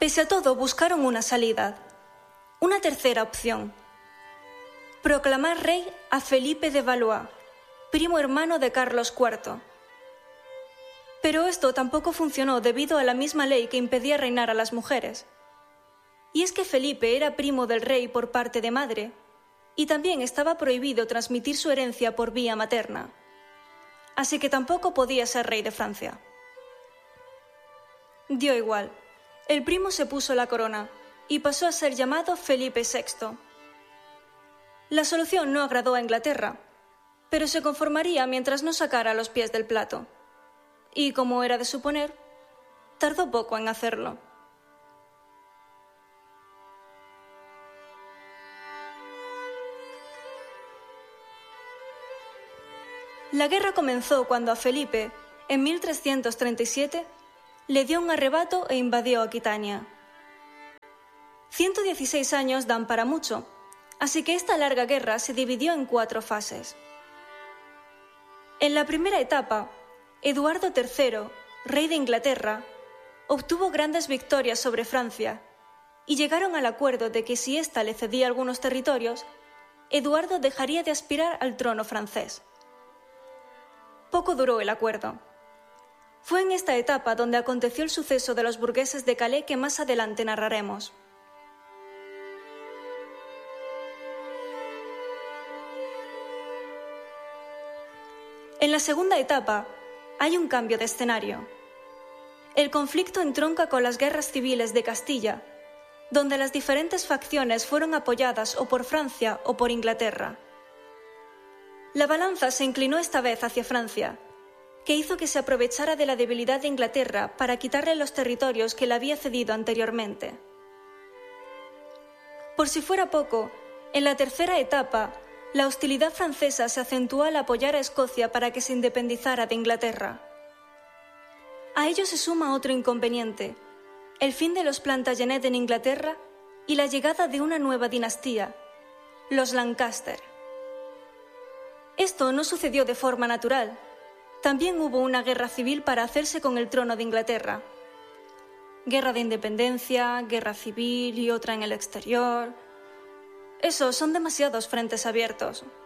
Pese a todo, buscaron una salida, una tercera opción: proclamar rey a Felipe de Valois, primo hermano de Carlos IV. Pero esto tampoco funcionó debido a la misma ley que impedía reinar a las mujeres. Y es que Felipe era primo del rey por parte de madre, y también estaba prohibido transmitir su herencia por vía materna. Así que tampoco podía ser rey de Francia. Dio igual. El primo se puso la corona y pasó a ser llamado Felipe VI. La solución no agradó a Inglaterra, pero se conformaría mientras no sacara los pies del plato. Y, como era de suponer, tardó poco en hacerlo. La guerra comenzó cuando a Felipe, en 1337, le dio un arrebato e invadió Aquitania. 116 años dan para mucho, así que esta larga guerra se dividió en 4 fases. En la primera etapa, Eduardo III, rey de Inglaterra, obtuvo grandes victorias sobre Francia y llegaron al acuerdo de que si ésta le cedía algunos territorios, Eduardo dejaría de aspirar al trono francés. Poco duró el acuerdo. Fue en esta etapa donde aconteció el suceso de los burgueses de Calais que más adelante narraremos. En la segunda etapa hay un cambio de escenario. El conflicto entronca con las guerras civiles de Castilla, donde las diferentes facciones fueron apoyadas o por Francia o por Inglaterra. La balanza se inclinó esta vez hacia Francia, que hizo que se aprovechara de la debilidad de Inglaterra para quitarle los territorios que le había cedido anteriormente. Por si fuera poco, en la tercera etapa, la hostilidad francesa se acentuó al apoyar a Escocia para que se independizara de Inglaterra. A ello se suma otro inconveniente: el fin de los Plantagenet en Inglaterra y la llegada de una nueva dinastía, los Lancaster. Esto no sucedió de forma natural. También hubo una guerra civil para hacerse con el trono de Inglaterra. Guerra de independencia, guerra civil y otra en el exterior. Esos son demasiados frentes abiertos.